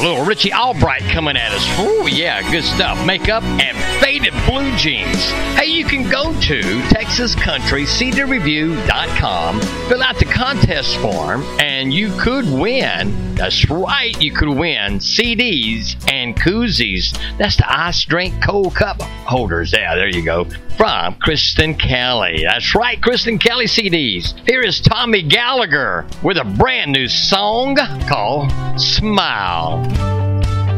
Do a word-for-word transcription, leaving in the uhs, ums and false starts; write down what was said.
little Richie Albright coming at us. Oh, yeah, good stuff. Makeup and faded blue jeans. Hey, you can go to texas country c d review dot com, fill out the contest form, and you could win. That's right, you could win C Ds and koozies. That's the ice drink cold cup holders. Yeah, there you go. From Kristen Kelly. That's right, Kristen Kelly C Ds. Here is Tommy Gallagher with a brand new song called Smile.